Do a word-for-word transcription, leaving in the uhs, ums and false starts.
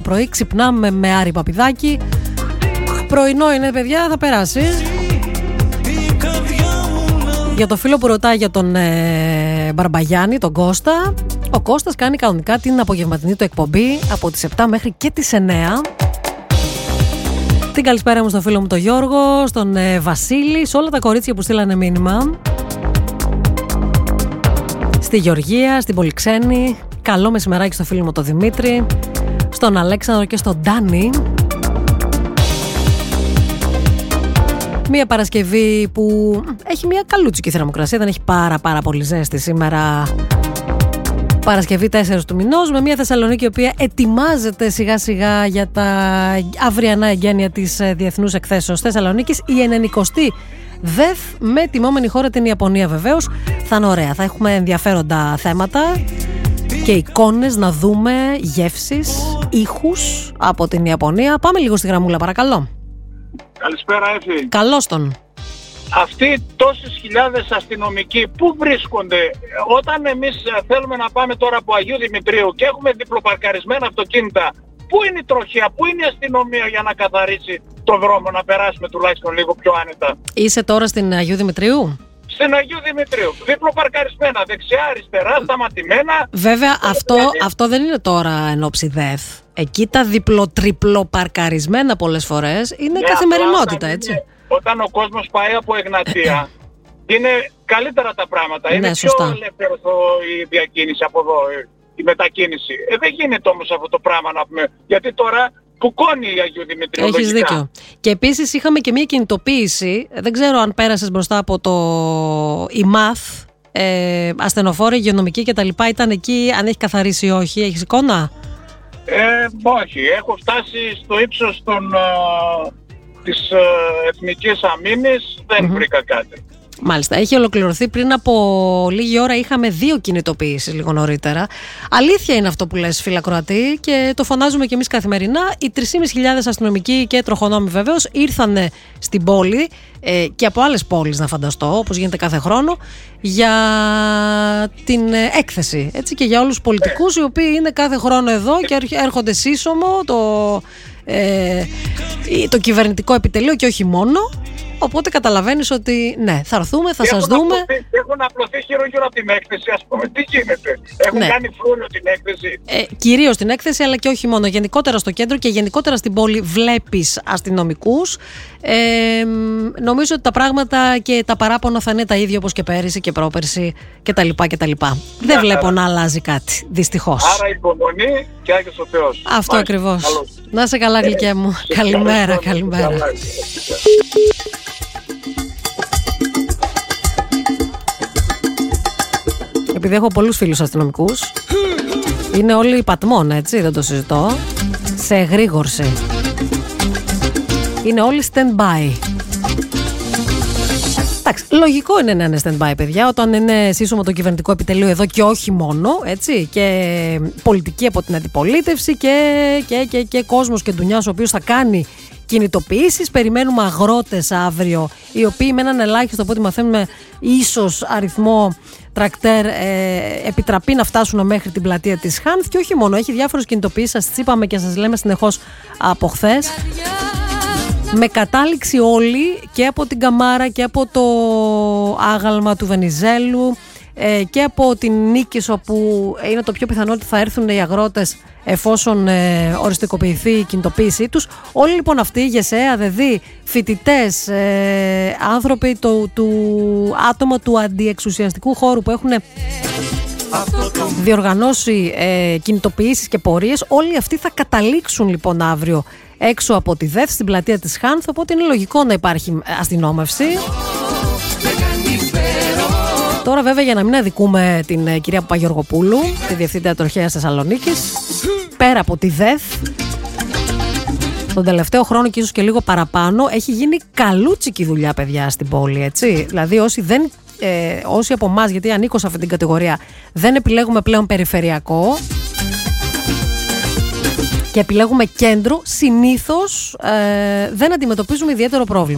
πρωί, ξυπνάμε με Άρη Παπηδάκη. Πρωινό είναι, παιδιά, θα περάσει. Για το φίλο που ρωτάει για τον ε, Μπαρμπαγιάννη, τον Κώστα, ο Κώστας κάνει κανονικά την απογευματινή του εκπομπή από τις επτά μέχρι και τις εννέα. Την καλησπέρα μου στον φίλο μου τον Γιώργο, στον ε, Βασίλη, σε όλα τα κορίτσια που στείλανε μήνυμα. Στη Γεωργία, στην Πολυξένη. Καλό μεσημεράκι στο φίλο μου τον Δημήτρη, στον Αλέξανδρο και στον Ντάνι. Μια Παρασκευή που έχει μια καλούτσικη θερμοκρασία, δεν έχει πάρα πάρα πολύ ζέστη σήμερα. Παρασκευή τέσσερις του μηνός, με μια Θεσσαλονίκη η οποία ετοιμάζεται σιγά σιγά για τα αυριανά εγγένεια της Διεθνούς Εκθέσεως Θεσσαλονίκης. Η ενενηκοστή ΔΕΘ με τιμόμενη χώρα την Ιαπωνία βεβαίως. Θα είναι ωραία, θα έχουμε ενδιαφέροντα θέματα και εικόνες να δούμε, γεύσεις, ήχους από την Ιαπωνία. Πάμε λίγο στη γραμμούλα παρακαλώ. Καλησπέρα Εφη. Καλώς τον. Αυτοί τόσες χιλιάδες αστυνομικοί πού βρίσκονται όταν εμείς θέλουμε να πάμε τώρα από Αγίου Δημητρίου και έχουμε διπλοπαρκαρισμένα αυτοκίνητα? Πού είναι η τροχιά, πού είναι η αστυνομία για να καθαρίσει το δρόμο, να περάσουμε τουλάχιστον λίγο πιο άνετα? Είσαι τώρα στην Αγίου Δημητρίου? Στην Αγίου Δημητρίου, διπλοπαρκαρισμένα, δεξιά, αριστερά, σταματημένα. Βέβαια αυτό, αυτό δεν είναι τώρα εν όψη ΔΕΘ. Εκεί τα διπλο-τριπλοπαρκαρισμένα πολλές φορές είναι ναι, καθημερινότητα, έτσι. Είναι, όταν ο κόσμος πάει από Εγνατία, είναι καλύτερα τα πράγματα. Είναι ναι, πιο ελεύθερο η διακίνηση από εδώ, η μετακίνηση. Ε, δεν γίνεται όμως αυτό το πράγμα να πούμε. Γιατί τώρα πουκώνει η Αγίου Δημητρίου. Έχεις δίκιο. Και επίσης είχαμε και μια κινητοποίηση. Δεν ξέρω αν πέρασες μπροστά από το ΙΜΑΘ. Ε, ασθενοφόροι, υγειονομικοί κτλ. Ήταν εκεί, αν έχει καθαρίσει ή όχι. Έχεις εικόνα? Ε, όχι. Έχω φτάσει στο ύψος των, α, της α, εθνικής αμήνης. Δεν mm-hmm. βρήκα κάτι. Μάλιστα, έχει ολοκληρωθεί πριν από λίγη ώρα. Είχαμε δύο κινητοποιήσεις λίγο νωρίτερα. Αλήθεια είναι αυτό που λες, φίλα Κροατή, και το φωνάζουμε κι εμείς καθημερινά. Οι τρεις χιλιάδες πεντακόσιοι αστυνομικοί και τροχονόμοι βεβαίως ήρθαν στην πόλη ε, και από άλλες πόλεις, να φανταστώ, όπως γίνεται κάθε χρόνο, για την ε, έκθεση. Έτσι, και για όλους τους πολιτικούς οι οποίοι είναι κάθε χρόνο εδώ και έρχονται σύσσωμο το, ε, το κυβερνητικό επιτελείο και όχι μόνο. Οπότε καταλαβαίνεις ότι ναι, θα έρθουμε, θα σας δούμε. Απλωθεί, έχουν απλωθεί χειρογύρω από την έκθεση, ας πούμε. Τι γίνεται? Έχουν ναι. κάνει φρούνιο την έκθεση. Ε, κυρίως την έκθεση, αλλά και όχι μόνο. Γενικότερα στο κέντρο και γενικότερα στην πόλη βλέπεις αστυνομικούς. Ε, νομίζω ότι τα πράγματα και τα παράπονα θα είναι τα ίδια όπως και πέρυσι και πρόπερσι κτλ. κτλ. Δεν άρα, βλέπω να αλλάζει κάτι, δυστυχώς. Άρα υπομονή και Άγιος ο Θεός. Αυτό ακριβώς. Να σε καλά, γλυκέ μου. Ε, καλημέρα, καλημέρα. καλημέρα. Επειδή έχω πολλούς φίλους αστυνομικούς, είναι όλοι πατμών, έτσι, δεν το συζητώ, σε εγρήγορση. Είναι όλοι stand-by. Εντάξει, λογικό είναι να είναι stand-by, παιδιά, όταν είναι σύσσωμο το κυβερνητικό επιτελείο εδώ και όχι μόνο, έτσι, και πολιτική από την αντιπολίτευση και, και, και, και κόσμος και ντουνιάς ο οποίος θα κάνει κινητοποιήσεις. Περιμένουμε αγρότες αύριο, οι οποίοι με έναν ελάχιστο, από ό,τι μαθαίνουμε, ίσως αριθμό τρακτέρ ε, επιτραπεί να φτάσουν μέχρι την πλατεία της Χάνθ. Και όχι μόνο, έχει διάφορες κινητοποιήσεις, σας είπαμε και σας λέμε συνεχώς από χθες. Με κατάληξη όλοι και από την Καμάρα και από το άγαλμα του Βενιζέλου ε, και από την Νίκησο, που είναι το πιο πιθανό ότι θα έρθουν οι αγρότες εφόσον ε, οριστικοποιηθεί η κινητοποίησή τους. Όλοι λοιπόν αυτοί, ΓΕΣΕΑ, ΔΕΔΗ, φοιτητές, ε, άνθρωποι του, του άτομα του αντιεξουσιαστικού χώρου που έχουν διοργανώσει ε, κινητοποιήσεις και πορείες, όλοι αυτοί θα καταλήξουν λοιπόν αύριο έξω από τη ΔΕΘ στην πλατεία της Χάνθ, οπότε είναι λογικό να υπάρχει αστυνόμευση. Τώρα βέβαια, για να μην αδικούμε την ε, κυρία Παπαγεωργοπούλου, τη Διευθύντρια Τροχέας Θεσσαλονίκης, πέρα από τη ΔΕΘ, τον τελευταίο χρόνο και ίσως και λίγο παραπάνω, έχει γίνει καλούτσικη δουλειά, παιδιά, στην πόλη, έτσι. Δηλαδή όσοι, δεν, ε, όσοι από εμάς, γιατί ανήκω σε αυτή την κατηγορία, δεν επιλέγουμε πλέον περιφερειακό και επιλέγουμε κέντρο, συνήθως ε, δεν αντιμετωπίζουμε ιδιαίτερο πρόβλημα.